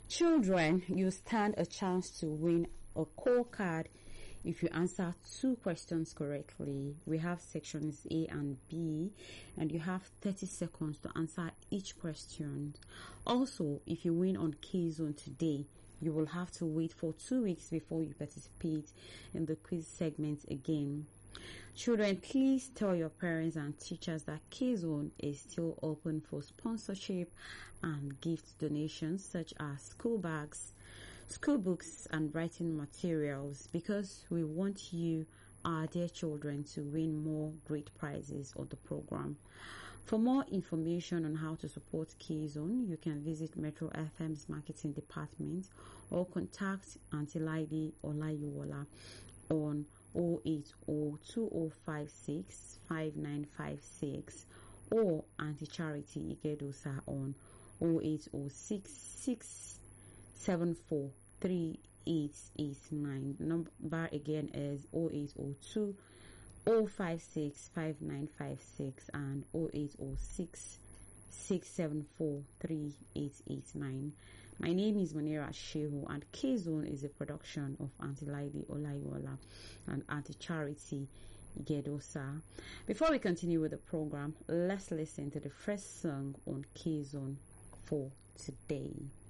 Children, you stand a chance to win a core card if you answer 2 questions correctly. We have sections A and B, and you have 30 seconds to answer each question. Also, if you win on K-Zone today, you will have to wait for 2 weeks before you participate in the quiz segment again. Children, please tell your parents and teachers that K-Zone is still open for sponsorship and gift donations such as school bags, school books, and writing materials, because we want you, our dear children, to win more great prizes on the program. For more information on how to support K-Zone, you can visit Metro FM's marketing department or contact Auntie Lady Olayiwola on 080-2056-5956 or Auntie Charity Igedosa on 080-674-3889. Number again is 0802-056-5956 and 0806-674-3889. My name is Munira Shehu, and K-Zone is a production of Auntie Lady Olayiwola and Auntie Charity Igedosa. Before we continue with the program, let's listen to the first song on K-Zone for today.